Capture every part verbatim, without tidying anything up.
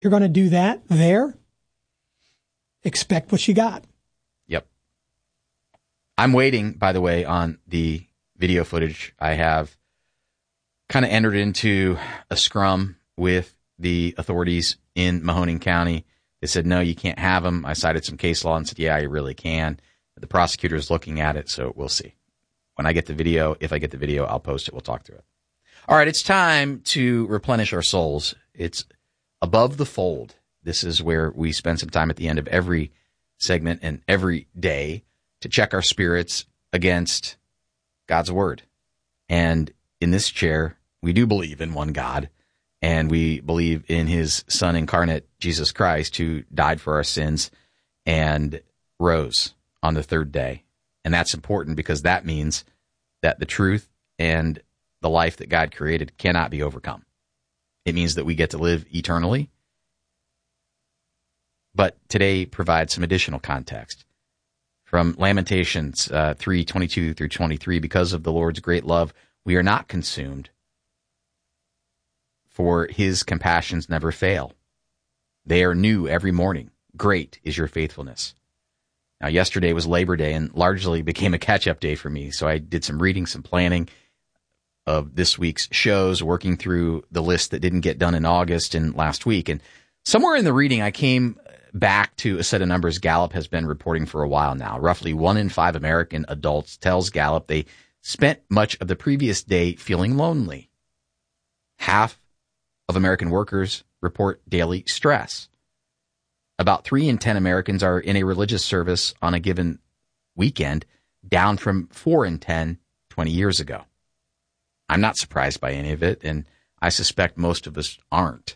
You're going to do that there? Expect what you got. Yep. I'm waiting, by the way, on the video footage. I have kind of entered into a scrum with the authorities in Mahoning County. They said, no, you can't have them. I cited some case law and said, yeah, you really can. The prosecutor is looking at it, so we'll see. When I get the video, if I get the video, I'll post it. We'll talk through it. All right, it's time to replenish our souls. It's Above the Fold. This is where we spend some time at the end of every segment and every day to check our spirits against God's Word. And in this chair, we do believe in one God, and we believe in His Son incarnate, Jesus Christ, who died for our sins and rose on the third day. And that's important because that means that the truth and the life that God created cannot be overcome. It means that we get to live eternally. But today provides some additional context. From Lamentations uh, three twenty-two through twenty-three, because of the Lord's great love, we are not consumed, for His compassions never fail. They are new every morning. Great is your faithfulness. Now, yesterday was Labor Day and largely became a catch-up day for me, so I did some reading, some planning of this week's shows, working through the list that didn't get done in August and last week. And somewhere in the reading, I came back to a set of numbers Gallup has been reporting for a while now. Roughly one in five American adults tells Gallup they spent much of the previous day feeling lonely. Half of American workers report daily stress. About three in ten Americans are in a religious service on a given weekend, down from four in ten twenty years ago. I'm not surprised by any of it, and I suspect most of us aren't.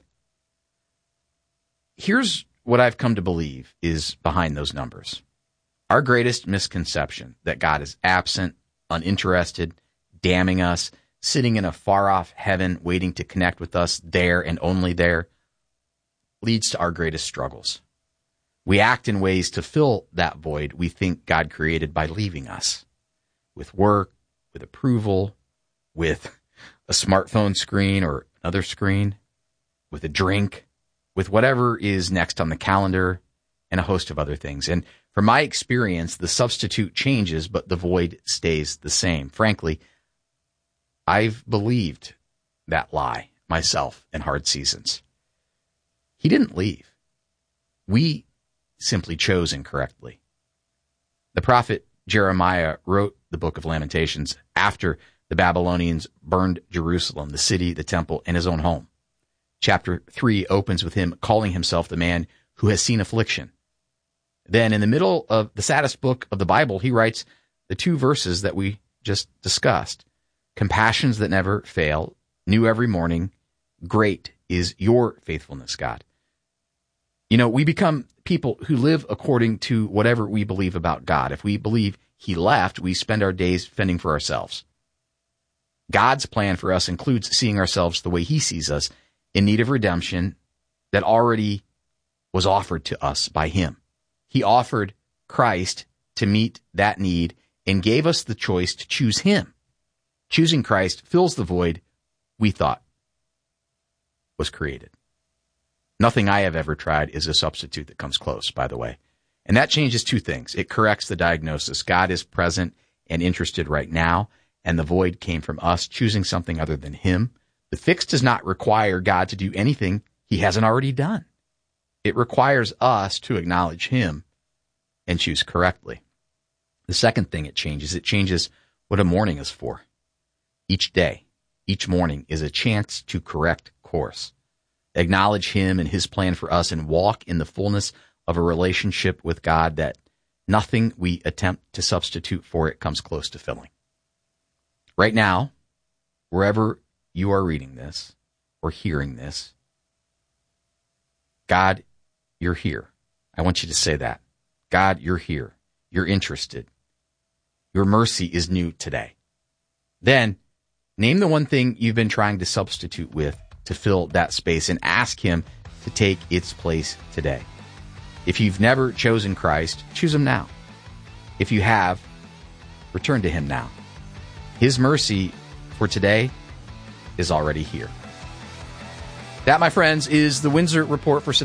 Here's what I've come to believe is behind those numbers. Our greatest misconception, that God is absent, uninterested, damning us, sitting in a far-off heaven waiting to connect with us there and only there, leads to our greatest struggles. We act in ways to fill that void we think God created by leaving us, with work, with approval, with a smartphone screen or another screen, with a drink, with whatever is next on the calendar, and a host of other things. And from my experience, the substitute changes, but the void stays the same. Frankly, I've believed that lie myself in hard seasons. He didn't leave. We simply chose incorrectly. The prophet Jeremiah wrote the book of Lamentations after the Babylonians burned Jerusalem, the city, the temple, and his own home. Chapter three opens with him calling himself the man who has seen affliction. Then in the middle of the saddest book of the Bible, he writes the two verses that we just discussed. Compassions that never fail, new every morning, great is your faithfulness, God. You know, we become people who live according to whatever we believe about God. If we believe He left, we spend our days fending for ourselves. God's plan for us includes seeing ourselves the way He sees us, in need of redemption that already was offered to us by Him. He offered Christ to meet that need and gave us the choice to choose Him. Choosing Christ fills the void we thought was created. Nothing I have ever tried is a substitute that comes close, by the way. And that changes two things. It corrects the diagnosis. God is present and interested right now, and the void came from us choosing something other than Him. The fix does not require God to do anything He hasn't already done. It requires us to acknowledge Him and choose correctly. The second thing it changes, it changes what a morning is for. Each day, each morning is a chance to correct course. Acknowledge Him and His plan for us and walk in the fullness of a relationship with God that nothing we attempt to substitute for it comes close to filling. Right now, wherever you are reading this or hearing this, God, you're here. I want you to say that. God, you're here. You're interested. Your mercy is new today. Then, name the one thing you've been trying to substitute with to fill that space and ask Him to take its place today. If you've never chosen Christ, choose Him now. If you have, return to Him now. His mercy for today is already here. That, my friends, is the Windsor Report for